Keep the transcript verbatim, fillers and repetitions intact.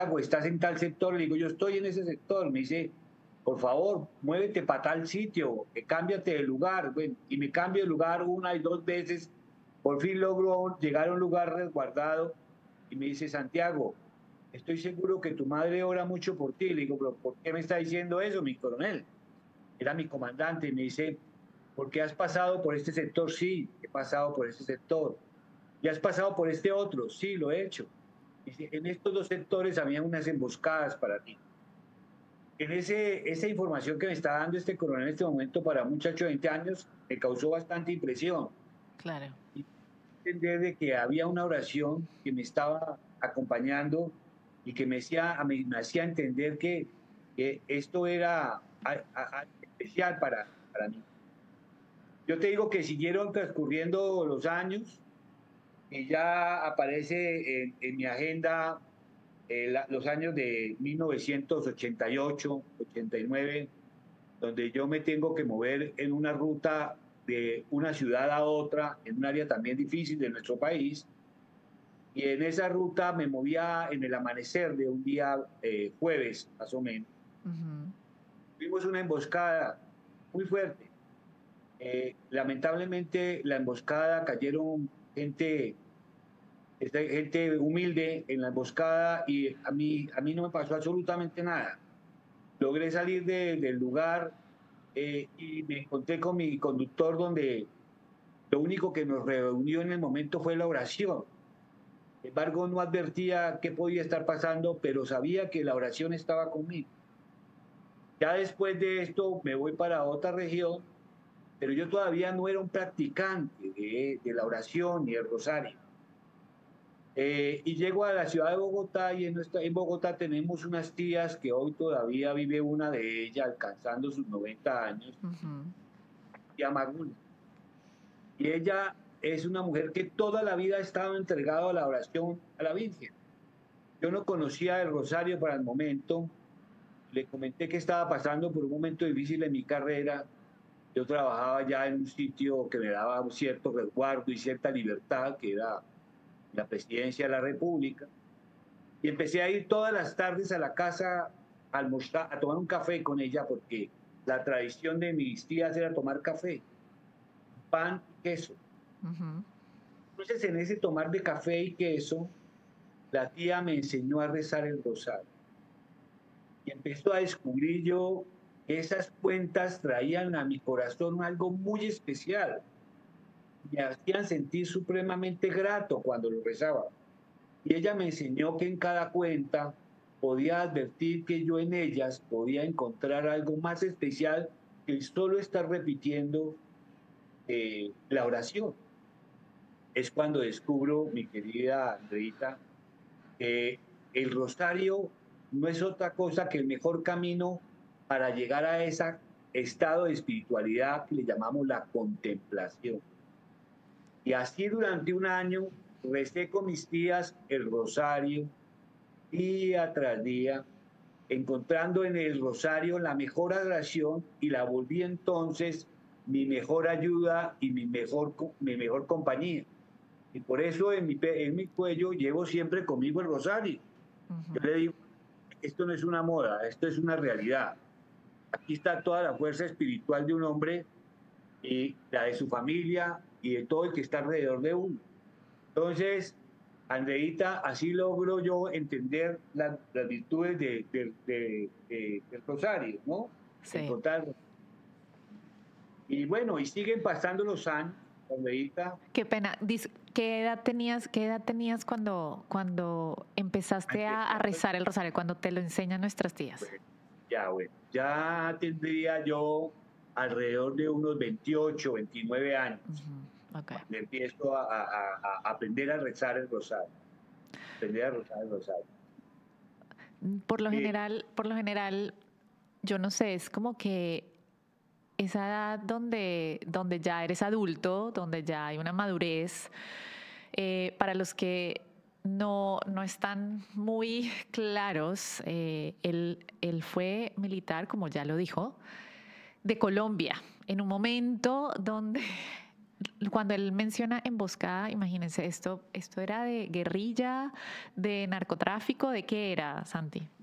Santiago, ¿estás en tal sector? Le digo, yo estoy en ese sector. Me dice, por favor, muévete para tal sitio, eh, cámbiate de lugar. Bueno, y me cambio de lugar una y dos veces. Por fin logro llegar a un lugar resguardado y me dice, Santiago, estoy seguro que tu madre ora mucho por ti. Le digo, pero ¿por qué me está diciendo eso, mi coronel? Era mi comandante y me dice, ¿por qué has pasado por este sector? Sí, he pasado por este sector. ¿Y has pasado por este otro? Sí, lo he hecho. Dice, en estos dos sectores había unas emboscadas para ti. En ese, esa información que me está dando este coronel en este momento para un muchacho de veinte años me causó bastante impresión. Claro. Y entender de que había una oración que me estaba acompañando y que me hacía, me, me hacía entender que, que esto era a, a, a especial para, para mí. Yo te digo que siguieron transcurriendo los años y ya aparece en, en mi agenda eh, la, los años de mil novecientos ochenta y ocho, ochenta y nueve, donde yo me tengo que mover en una ruta de una ciudad a otra, en un área también difícil de nuestro país, y en esa ruta me movía en el amanecer de un día eh, jueves, más o menos. Uh-huh. Tuvimos una emboscada muy fuerte. Eh, lamentablemente, la emboscada cayeron gente, gente humilde en la emboscada y a mí, a mí no me pasó absolutamente nada. Logré salir de, del lugar eh, y me encontré con mi conductor donde lo único que nos reunió en el momento fue la oración. Sin embargo, no advertía qué podía estar pasando, pero sabía que la oración estaba conmigo. Ya después de esto me voy para otra región, pero yo todavía no era un practicante de, de la oración ni el rosario. Eh, y llego a la ciudad de Bogotá y en, nuestra, en Bogotá tenemos unas tías que hoy todavía vive una de ellas alcanzando sus noventa años, Uh-huh. tía Maguna. Y ella es una mujer que toda la vida ha estado entregada a la oración a la Virgen. Yo no conocía el rosario para el momento, le comenté que estaba pasando por un momento difícil en mi carrera. Yo trabajaba ya en un sitio que me daba un cierto resguardo y cierta libertad, que era la presidencia de la República. Y empecé a ir todas las tardes a la casa a almorzar, a tomar un café con ella, porque la tradición de mis tías era tomar café, pan y queso. Uh-huh. Entonces, en ese tomar de café y queso, la tía me enseñó a rezar el rosario. Y empezó a descubrir yo que esas cuentas traían a mi corazón algo muy especial. Me hacían sentir supremamente grato cuando lo rezaba. Y ella me enseñó que en cada cuenta podía advertir que yo en ellas podía encontrar algo más especial que el solo estar repitiendo eh, la oración. Es cuando descubro, mi querida Andreita, que el rosario no es otra cosa que el mejor camino para llegar a ese estado de espiritualidad que le llamamos la contemplación. Y así durante un año recé con mis tías el rosario día tras día, encontrando en el rosario la mejor adoración y la volví entonces mi mejor ayuda y mi mejor, mi mejor compañía. Y por eso en mi, en mi cuello llevo siempre conmigo el rosario. Yo Uh-huh. le digo, esto no es una moda, esto es una realidad. Aquí está toda la fuerza espiritual de un hombre y la de su familia y de todo el que está alrededor de uno. Entonces, Andreita, así logro yo entender la, las virtudes de, de, de, de, del rosario, ¿no? Sí. Encontrar. Y bueno, y siguen pasando los años, Andreita. Qué pena. Dis- ¿Qué edad tenías, qué edad tenías cuando, cuando empezaste a, a rezar el rosario, cuando te lo enseñan nuestras tías? Bueno, ya, bueno, ya tendría yo alrededor de unos veintiocho, veintinueve años, Uh-huh. Okay. cuando empiezo a, a, a aprender a rezar el rosario, aprender a rezar el rosario. Por lo Eh, general, por lo general, yo no sé, es como que esa edad donde, donde ya eres adulto, donde ya hay una madurez, eh, para los que no, no están muy claros, eh, él, él fue militar, como ya lo dijo, de Colombia, en un momento donde cuando él menciona emboscada, imagínense, esto, esto era de guerrilla, de narcotráfico, ¿de qué era, Santi?